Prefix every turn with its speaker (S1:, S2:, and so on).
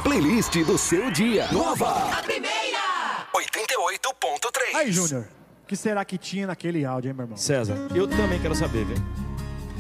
S1: playlist do seu dia. Nova.
S2: A primeira.
S1: 88.3.
S3: Aí, Júnior, o que será que tinha naquele áudio, hein, meu irmão?
S4: César, eu também quero saber, viu?